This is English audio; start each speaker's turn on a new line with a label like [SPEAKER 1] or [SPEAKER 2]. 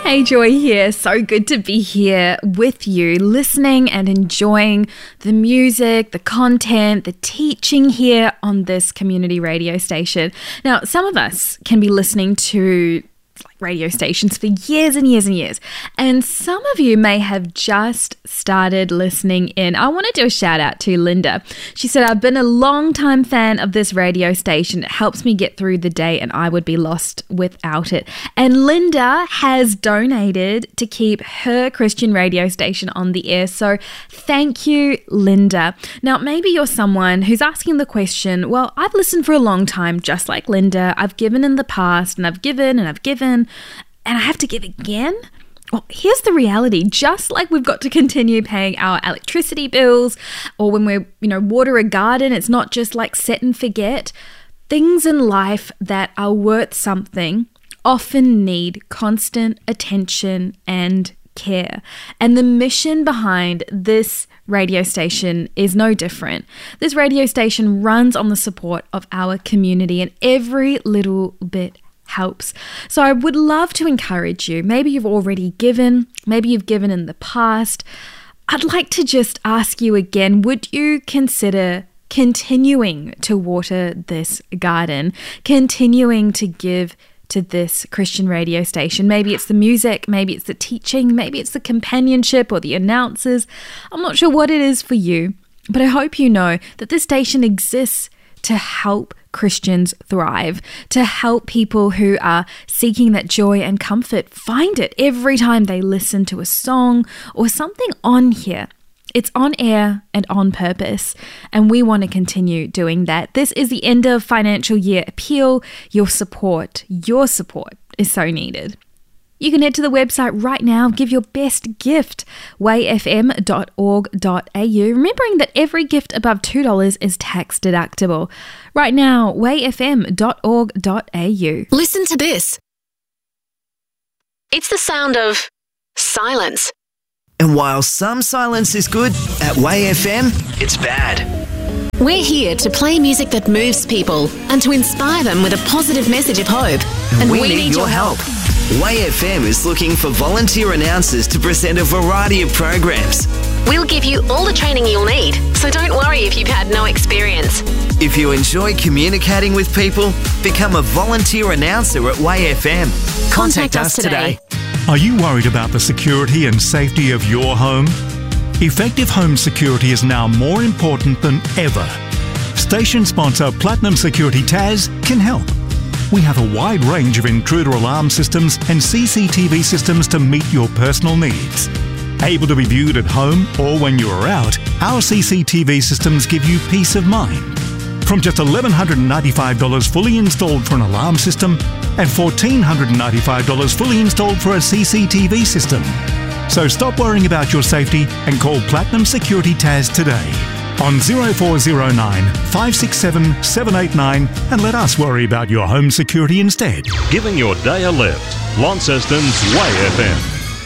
[SPEAKER 1] Hey, Joy here. So good to be here with you, listening and enjoying the music, the content, the teaching here on this community radio station. Now, some of us can be listening to radio stations for years and years and years. And some of you may have just started listening in. I want to do a shout out to Linda. She said, I've been a long time fan of this radio station. It helps me get through the day and I would be lost without it. And Linda has donated to keep her Christian radio station on the air. So thank you, Linda. Now, maybe you're someone who's asking the question, well, I've listened for a long time, just like Linda. I've given in the past and I've given and I've given, and I have to give again? Well, here's the reality. Just like we've got to continue paying our electricity bills, or when we water a garden, it's not just like set and forget. Things in life that are worth something often need constant attention and care. And the mission behind this radio station is no different. This radio station runs on the support of our community, and every little bit helps. So I would love to encourage you. Maybe you've already given, maybe you've given in the past. I'd like to just ask you again, would you consider continuing to water this garden, continuing to give to this Christian radio station? Maybe it's the music, maybe it's the teaching, maybe it's the companionship or the announcers. I'm not sure what it is for you, but I hope you know that this station exists to help Christians thrive, to help people who are seeking that joy and comfort find it every time they listen to a song or something on here. It's on air and on purpose, and we want to continue doing that. This is the end of financial year appeal. Your support is so needed. You can head to the website right now, give your best gift, wayfm.org.au, remembering that every gift above $2 is tax deductible. Right now, wayfm.org.au.
[SPEAKER 2] Listen to this. It's the sound of silence.
[SPEAKER 3] And while some silence is good, at WayFM, it's bad.
[SPEAKER 2] We're here to play music that moves people and to inspire them with a positive message of hope.
[SPEAKER 3] And we need your help. WayFM is looking for volunteer announcers to present a variety of programs.
[SPEAKER 2] We'll give you all the training you'll need, so don't worry if you've had no experience.
[SPEAKER 3] If you enjoy communicating with people, become a volunteer announcer at WayFM. Contact us today.
[SPEAKER 4] Are you worried about the security and safety of your home? Effective home security is now more important than ever. Station sponsor Platinum Security Taz can help. We have a wide range of intruder alarm systems and CCTV systems to meet your personal needs. Able to be viewed at home or when you are out, our CCTV systems give you peace of mind. From just $1,195 fully installed for an alarm system and $1,495 fully installed for a CCTV system. So stop worrying about your safety and call Platinum Security Taz today on 0409 567 789 and let us worry about your home security instead.
[SPEAKER 5] Giving your day a lift. Launceston's WayFM.